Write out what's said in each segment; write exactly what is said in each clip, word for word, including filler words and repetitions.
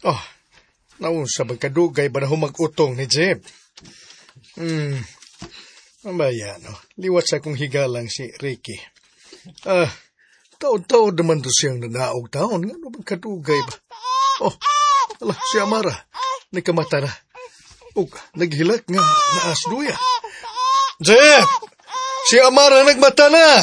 Oh, naunsa magkadugay ba na humag-utong ni Jeb? Hmm, mamaya, no? Liwat sa akong higalang si Ricky. Ah, taon-taon naman to siyang nanaog taon. Ano bang kadugay ba? Oh, ala, si Amara. Nagkamata na. Ug, naghilak nga naasduya. Jeb! Si Amara nagmata na!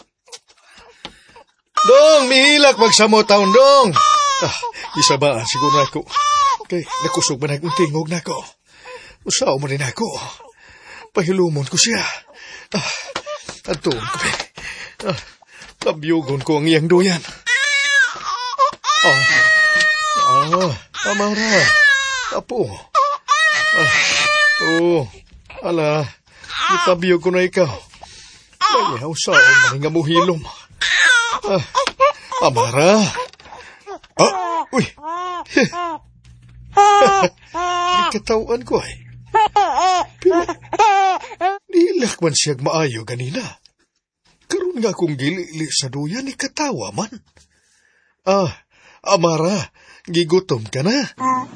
Dong, mihilak magsamot taon, dong! Ah, isa ba, siguro na ako. Kay, nakusog ba nagmuntingog na ako? Usaw mo rin ako. Pahilumon ko siya. Ah, atong ko ba? Ah, tabyugon ko ang iyang duyan. Ah, ah, Amara. Apo. Ah, oh, ala, itabyog ko na ikaw. Kaya, usaw mo rin nga muhilom. Ah, Amara. Ah, uy. Ikatawan ko ay. Pero, nilak man siyag maayo ganina. Karoon nga kong gilili sa duyan, ikatawa man. Ah, Amara, gigutom ka na.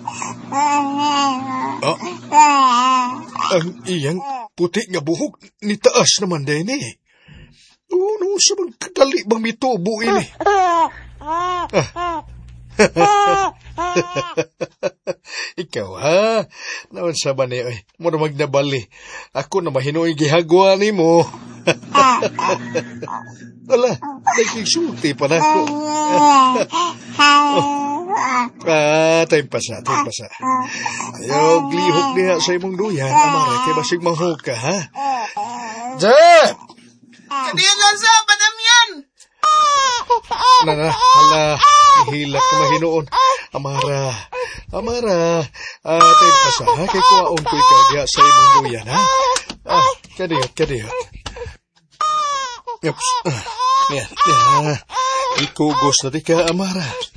Ah, ang iyang puti nga buhok, nitaas naman din eh. Ano sa bang kadali bang mitubo ini? Ah. Ikaw ha? Naon sa ba ni? Ay, mo na magnabali. Ako na mahinoy gihagwa ni mo. Wala, nagkisulti pa na ako. Ah, time pa sa, time pa sa. Ayaw, glihok niya sa imong duyan. Amara, kay basig mahog ka, ha? Jeb! Kadiyan lang sa, padam yan! Nana, hala, ihilak ka mahinoon. Amara, Amara, ah, tayo pa sa, ha? Kay kuwaon ko ikaw diya sa imong duyan, ha? Ah, kadiyot, kadiyot. Yaps, ah, yan, yan. Ikugos na di ka, Amara.